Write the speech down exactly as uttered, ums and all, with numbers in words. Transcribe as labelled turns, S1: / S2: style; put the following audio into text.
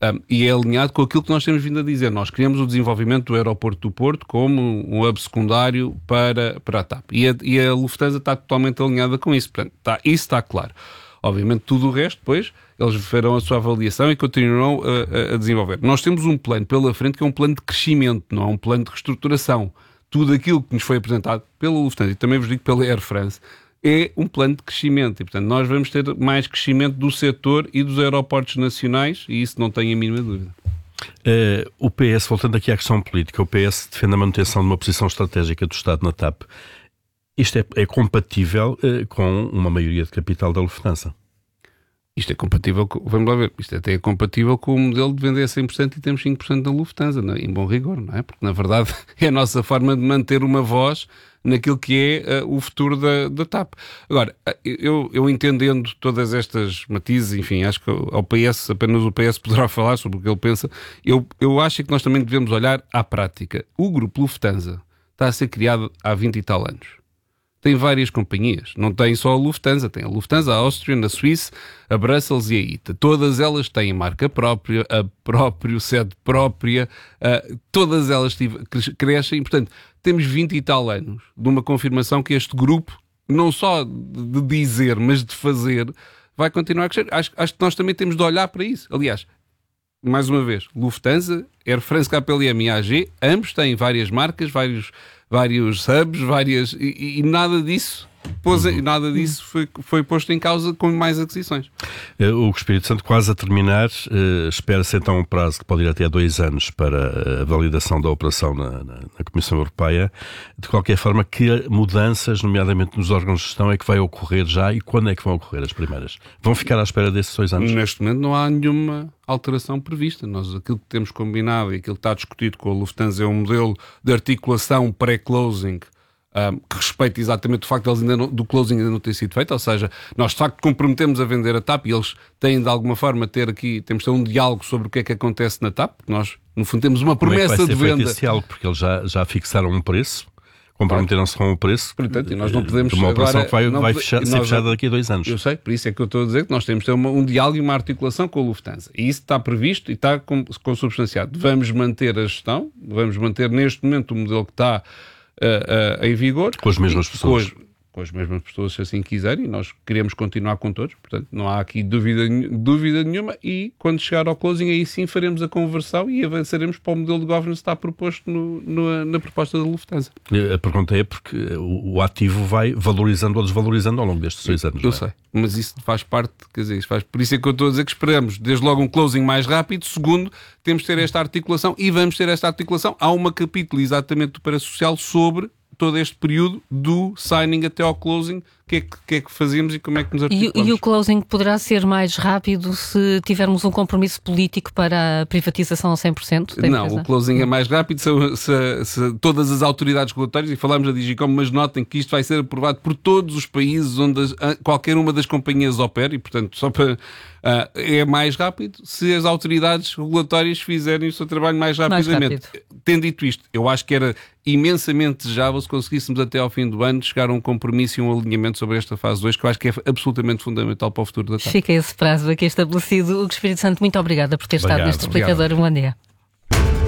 S1: Um, e é alinhado com aquilo que nós temos vindo a dizer. Nós queremos o desenvolvimento do aeroporto do Porto como um hub secundário para, para a TAP. E a, e a Lufthansa está totalmente alinhada com isso. Portanto, está, isso está claro. Obviamente, tudo o resto, depois, eles farão a sua avaliação e continuarão a, a, a desenvolver. Nós temos um plano pela frente que é um plano de crescimento, não é um plano de reestruturação. Tudo aquilo que nos foi apresentado pela Lufthansa e também vos digo pela Air France é um plano de crescimento. E, portanto, nós vamos ter mais crescimento do setor e dos aeroportos nacionais e isso não tenho a mínima dúvida.
S2: Uh, o P S, voltando aqui à questão política, o P S defende a manutenção de uma posição estratégica do Estado na TAP. Isto é, é compatível uh, com uma maioria de capital da Lufthansa?
S1: Isto é compatível, com, vamos lá ver, isto até é compatível com o modelo de vender cem por cento e temos cinco por cento da Lufthansa, não é? Em bom rigor, não é? Porque, na verdade, é a nossa forma de manter uma voz naquilo que é uh, o futuro da, da TAP. Agora, eu, eu entendendo todas estas matizes, enfim, acho que ao P S, apenas o P S poderá falar sobre o que ele pensa, eu, eu acho que nós também devemos olhar à prática. O grupo Lufthansa está a ser criado há vinte e tal anos. Tem várias companhias, não tem só a Lufthansa, tem a Lufthansa, a Austrian, a Swiss, a Brussels e a I T A. Todas elas têm marca própria, a próprio sede própria, uh, todas elas tive, crescem, portanto, temos vinte e tal anos de uma confirmação que este grupo, não só de dizer, mas de fazer, vai continuar a crescer. Acho, acho que nós também temos de olhar para isso. Aliás, mais uma vez, Lufthansa, Air France, K P L M e A G, ambos têm várias marcas, vários, vários hubs, várias, e, e nada disso, pôs, uhum. nada disso foi, foi posto em causa com mais aquisições.
S2: O Espírito Santo quase a terminar, uh, espera-se então um prazo que pode ir até dois anos para a validação da operação na, na, na Comissão Europeia. De qualquer forma, que mudanças, nomeadamente nos órgãos de gestão, é que vai ocorrer já e quando é que vão ocorrer as primeiras? Vão ficar à espera desses dois anos?
S1: Neste momento não há nenhuma alteração prevista. Nós, aquilo que temos combinado e aquilo que está discutido com a Lufthansa é um modelo de articulação pré-closing um, que respeita exatamente o facto de eles ainda não, do closing ainda não ter sido feito, ou seja, nós de facto comprometemos a vender a TAP e eles têm de alguma forma ter aqui, temos de ter um diálogo sobre o que é que acontece na TAP, porque nós no fundo temos uma promessa
S2: Como é que vai ser
S1: de venda.
S2: Feito esse diálogo, porque eles já, já fixaram um preço? Comprometeram-se com o preço.
S1: Portanto, e nós não podemos
S2: de uma operação
S1: agora,
S2: que vai,
S1: não
S2: vai
S1: pode,
S2: fechar,
S1: nós,
S2: ser fechada daqui a dois anos.
S1: Eu sei, por isso é que eu estou a dizer que nós temos de ter uma, um diálogo e uma articulação com a Lufthansa. E isso está previsto e está consubstanciado. Vamos manter a gestão, vamos manter neste momento o modelo que está uh, uh, em vigor.
S2: Com as mesmas pessoas.
S1: Com as, com as mesmas pessoas, se assim quiserem, e nós queremos continuar com todos, portanto não há aqui dúvida, dúvida nenhuma, e quando chegar ao closing aí sim faremos a conversão e avançaremos para o modelo de governance que está proposto no, no, na proposta da Lufthansa.
S2: A pergunta é porque o, o ativo vai valorizando ou desvalorizando ao longo destes dois anos.
S1: Eu
S2: não é?
S1: sei, mas isso faz parte, quer dizer, isso faz, por isso é que eu estou a dizer que esperamos desde logo um closing mais rápido. Segundo, temos de ter esta articulação e vamos ter esta articulação. Há uma capítulo exatamente do Preço Social sobre todo este período do signing até ao closing, o que, é que, que é que fazemos e como é que nos articulamos.
S3: E, e o closing poderá ser mais rápido se tivermos um compromisso político para a privatização a cem por cento da
S1: Não,
S3: empresa?
S1: o closing é mais rápido se, se, se todas as autoridades regulatórias, e falámos da Digicom, mas notem que isto vai ser aprovado por todos os países onde as, qualquer uma das companhias opera e, portanto, só para... Uh, é mais rápido se as autoridades regulatórias fizerem o seu trabalho mais rapidamente. Mais rápido. Tendo dito isto, eu acho que era imensamente desejável se conseguíssemos até ao fim do ano chegar a um compromisso e um alinhamento sobre esta fase dois, que eu acho que é absolutamente fundamental para o futuro da TAP.
S3: Fica esse prazo aqui estabelecido. Hugo Espírito Santo, muito obrigada por ter
S2: obrigado,
S3: estado neste explicador. Um bom dia.